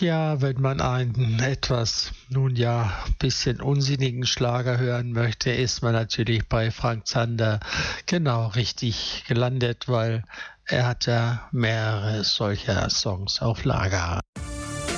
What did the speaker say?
Ja, wenn man einen etwas, nun ja, bisschen unsinnigen Schlager hören möchte, ist man natürlich bei Frank Zander genau richtig gelandet, weil er hat ja mehrere solcher Songs auf Lager.